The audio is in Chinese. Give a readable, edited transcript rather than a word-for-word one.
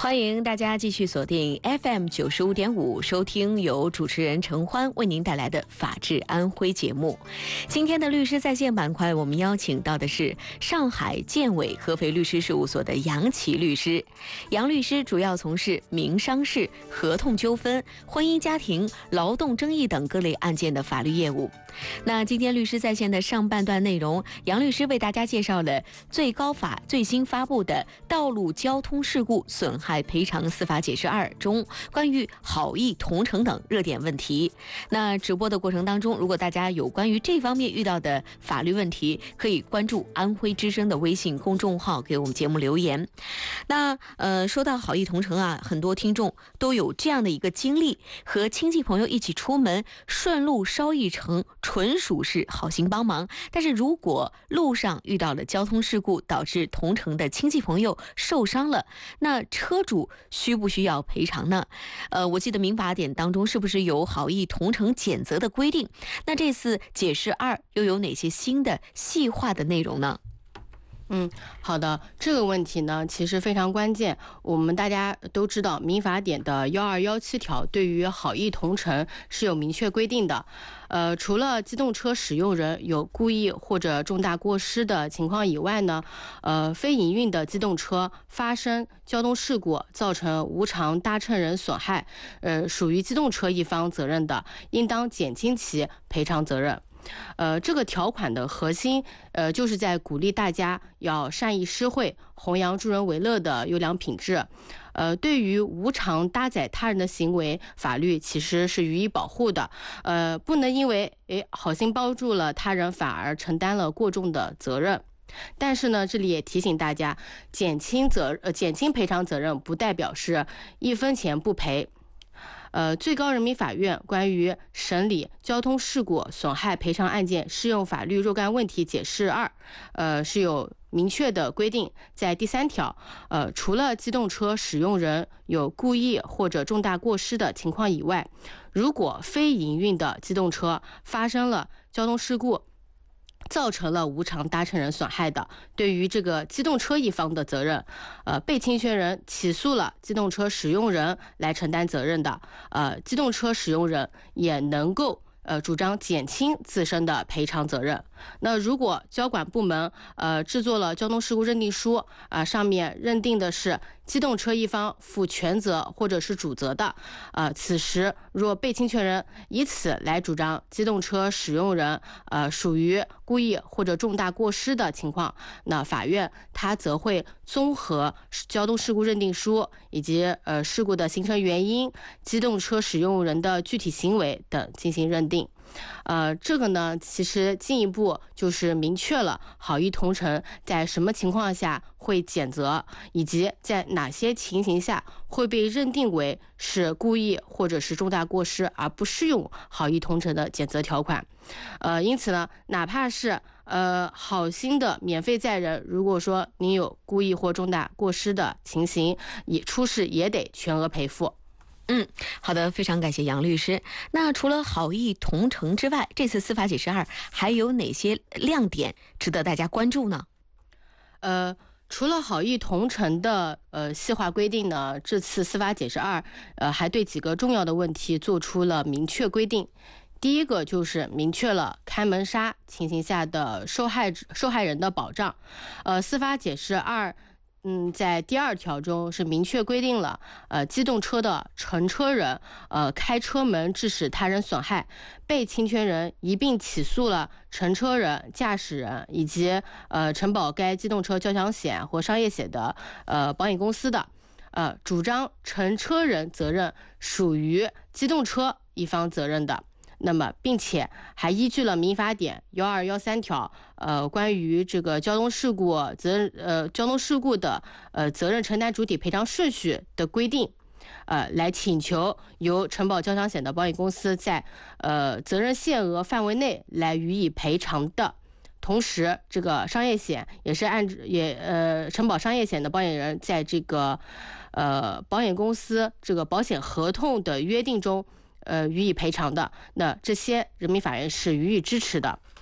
欢迎大家继续锁定 FM95.5，收听由主持人陈欢为您带来的法治安徽节目。今天的律师在线板块，我们邀请到的是上海建伟合肥律师事务所的杨琦律师。杨律师主要从事民商事、合同纠纷、婚姻家庭、劳动争议等各类案件的法律业务。那今天律师在线的上半段内容，杨律师为大家介绍了最高法最新发布的《道路交通事故损害赔偿司法解释2》中关于好意同乘等热点问题。那直播的过程当中，如果大家有关于这方面遇到的法律问题，可以关注安徽之声的微信公众号给我们节目留言。那说到好意同乘啊，很多听众都有这样的一个经历，和亲戚朋友一起出门，顺路捎一程，纯属是好心帮忙。但是如果路上遇到了交通事故，导致同乘的亲戚朋友受伤了，那车主需不需要赔偿呢？我记得民法典当中是不是有好意同乘减责的规定？那这次解释2又有哪些新的细化的内容呢？ 好的，这个问题呢其实非常关键。我们大家都知道，民法典的1217条对于好意同乘是有明确规定的。除了机动车使用人有故意或者重大过失的情况以外呢，非营运的机动车发生交通事故造成无偿搭乘人损害，属于机动车一方责任的，应当减轻其赔偿责任。这个条款的核心，就是在鼓励大家要善意施惠，弘扬助人为乐的优良品质。对于无偿搭载他人的行为，法律其实是予以保护的。不能因为好心帮助了他人，反而承担了过重的责任。但是呢，这里也提醒大家，减轻赔偿责任不代表是1分钱不赔。最高人民法院关于审理交通事故损害赔偿案件适用法律若干问题解释2，是有明确的规定，在第3条，除了机动车使用人有故意或者重大过失的情况以外，如果非营运的机动车发生了交通事故，造成了无偿搭乘人损害的，对于这个机动车一方的责任，被侵权人起诉了机动车使用人来承担责任的，机动车使用人也能够主张减轻自身的赔偿责任。那如果交管部门制作了交通事故认定书，上面认定的是机动车一方负全责或者是主责的，此时若被侵权人以此来主张机动车使用人属于故意或者重大过失的情况，那法院他则会综合交通事故认定书以及事故的形成原因、机动车使用人的具体行为等进行认定。这个呢，其实进一步就是明确了好意同乘在什么情况下会减责，以及在哪些情形下会被认定为是故意或者是重大过失而不适用好意同乘的减责条款。因此呢，哪怕是好心的免费载人，如果说您有故意或重大过失的情形，也出事也得全额赔付。 好的，非常感谢杨律师。那除了好意同乘之外，这次司法解释2还有哪些亮点值得大家关注呢？ 除了好意同乘的细化规定呢，这次司法解释2还对几个重要的问题做出了明确规定。第一个就是明确了开门杀情形下的受害人的保障。司法解释2在第2条中是明确规定了，机动车的乘车人，开车门致使他人损害，被侵权人一并起诉了乘车人、驾驶人以及承保该机动车交强险或商业险的保险公司的，主张乘车人责任属于机动车一方责任的。那么，并且还依据了民法典1213条，关于这个交通事故的责任承担主体赔偿顺序的规定，来请求由承保交强险的保险公司在责任限额范围内来予以赔偿的。同时，这个商业险也是承保商业险的保险人在这个保险公司这个保险合同的约定中予以赔偿的，那这些人民法院是予以支持的。